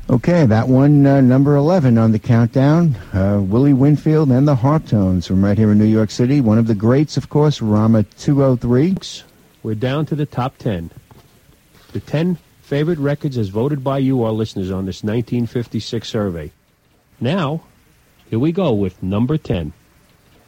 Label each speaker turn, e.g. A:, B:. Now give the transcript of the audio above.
A: Okay, that one, number 11 on the countdown, Willie Winfield and the Harptones from right here in New York City. One of the greats, of course, Rama 203.
B: We're down to the top 10. The 10 favorite records as voted by you, our listeners, on this 1956 survey. Now, here we go with number 10.